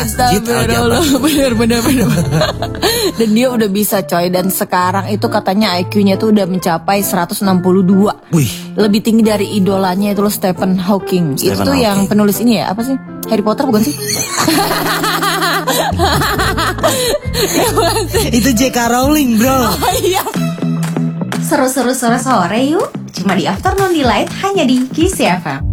Astagfirullah, bener. Dan dia udah bisa coy. Dan sekarang itu katanya IQ-nya tuh udah mencapai 162. Wih. Lebih tinggi dari idolanya itu loh, Stephen Hawking. Itu Hawking. yang penulis ini ya, apa sih? Harry Potter bukan sih? Itu J.K. Rowling bro. Oh iya. Seru-seru sore-sore yuk. Cuma di Afternoon Delight hanya di Kiss FM.